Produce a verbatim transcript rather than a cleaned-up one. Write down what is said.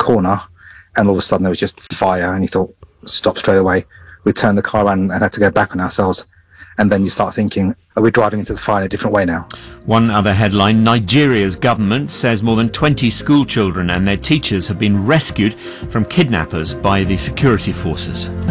corner, and all of a sudden there was just fire, and you thought, stop straight away. We turned the car around and had to go back on ourselves. And then you start thinking, are we driving into the fire in a different way now? One other headline, Nigeria's government says more than twenty school children and their teachers have been rescued from kidnappers by the security forces.